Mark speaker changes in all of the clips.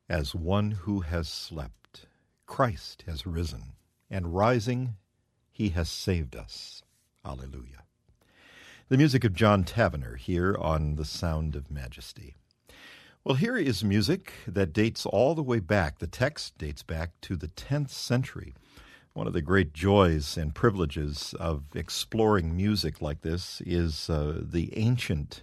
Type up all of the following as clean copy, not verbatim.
Speaker 1: as one who has slept. Christ has risen, and rising, he has saved us. Alleluia. The music of John Tavener here on The Sound of Majesty. Well, here is music that dates all the way back. The text dates back to the 10th century. One of the great joys and privileges of exploring music like this is the ancient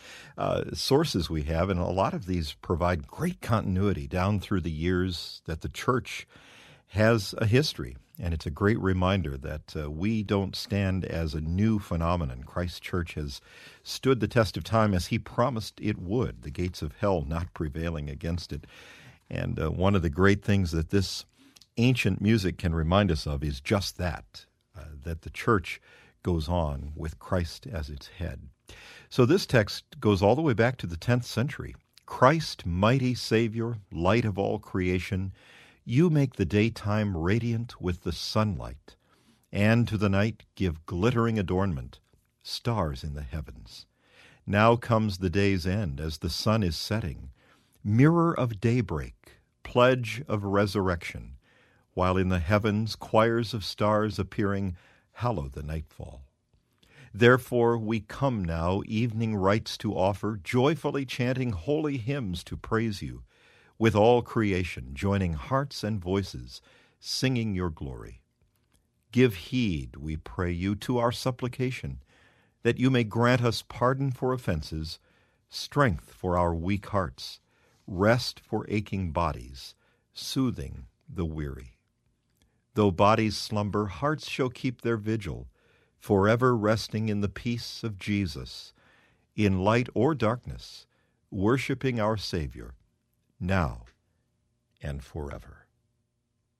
Speaker 1: sources we have, and a lot of these provide great continuity down through the years that the church has a history. And it's a great reminder that we don't stand as a new phenomenon. Christ's church has stood the test of time as he promised it would, the gates of hell not prevailing against it. And one of the great things that this ancient music can remind us of is just that the church goes on with Christ as its head. So this text goes all the way back to the 10th century. Christ, mighty Savior, light of all creation, you make the daytime radiant with the sunlight, and to the night give glittering adornment, stars in the heavens. Now comes the day's end as the sun is setting, mirror of daybreak, pledge of resurrection, while in the heavens choirs of stars appearing hallow the nightfall. Therefore we come now evening rites to offer, joyfully chanting holy hymns to praise you, with all creation joining hearts and voices, singing your glory. Give heed, we pray you, to our supplication, that you may grant us pardon for offenses, strength for our weak hearts, rest for aching bodies, soothing the weary. Though bodies slumber, hearts shall keep their vigil, forever resting in the peace of Jesus, in light or darkness, worshiping our Savior, now and forever.